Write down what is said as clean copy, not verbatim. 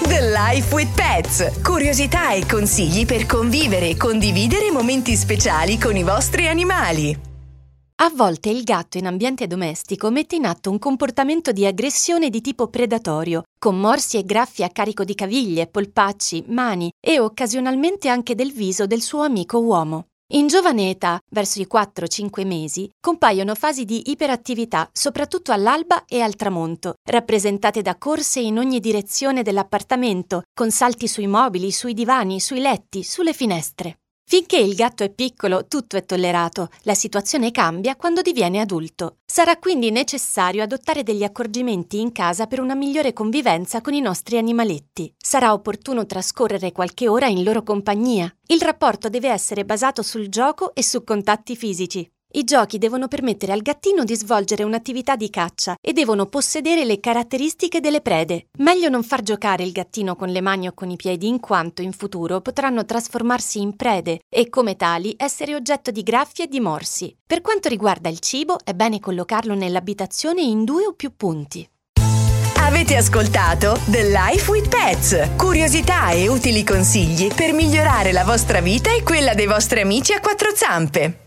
The Life with Pets. Curiosità e consigli per convivere e condividere momenti speciali con i vostri animali. A volte il gatto in ambiente domestico mette in atto un comportamento di aggressione di tipo predatorio, con morsi e graffi a carico di caviglie, polpacci, mani e occasionalmente anche del viso del suo amico uomo. In giovane età, verso i 4-5 mesi, compaiono fasi di iperattività, soprattutto all'alba e al tramonto, rappresentate da corse in ogni direzione dell'appartamento, con salti sui mobili, sui divani, sui letti, sulle finestre. Finché il gatto è piccolo, tutto è tollerato, la situazione cambia quando diviene adulto. Sarà quindi necessario adottare degli accorgimenti in casa per una migliore convivenza con i nostri animaletti. Sarà opportuno trascorrere qualche ora in loro compagnia. Il rapporto deve essere basato sul gioco e su contatti fisici. I giochi devono permettere al gattino di svolgere un'attività di caccia e devono possedere le caratteristiche delle prede. Meglio non far giocare il gattino con le mani o con i piedi, in quanto in futuro potranno trasformarsi in prede e, come tali, essere oggetto di graffi e di morsi. Per quanto riguarda il cibo, è bene collocarlo nell'abitazione in 2 o più punti. Avete ascoltato The Life with Pets. Curiosità e utili consigli per migliorare la vostra vita e quella dei vostri amici a quattro zampe.